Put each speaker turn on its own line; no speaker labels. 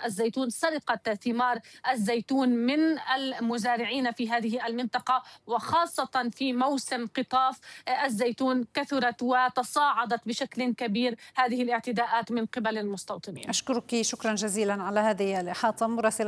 الزيتون، سرقة ثمار الزيتون من المزارعين في هذه المنطقة، وخاصة في موسم قطاف الزيتون كثرت وتصاعدت بشكل كبير هذه الاعتداءات من قبل المستوطنين.
أشكرك شكرا جزيلا على هذه الإحاطة. مراسل